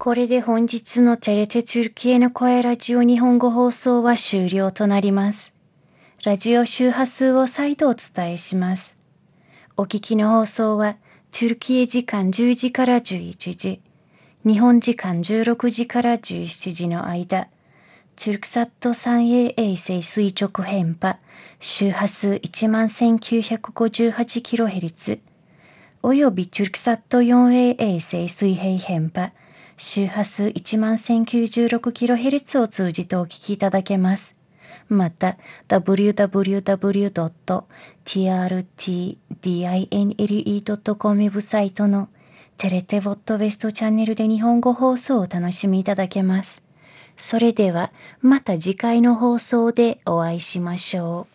これで本日のテレテトゥルキエの声ラジオ日本語放送は終了となります。ラジオ周波数を再度お伝えします。お聞きの放送はトゥルキエ時間10時から11時、日本時間16時から17時の間、トゥルクサット 3A 衛星垂直変波周波数 11,958kHz およびトゥルクサット 4A 衛星水平変波周波数 11,096kHz を通じてお聞きいただけます。また、www.trtdinle.com ウェブサイトのテレテボットウェストチャンネルで日本語放送をお楽しみいただけます。それでは、また次回の放送でお会いしましょう。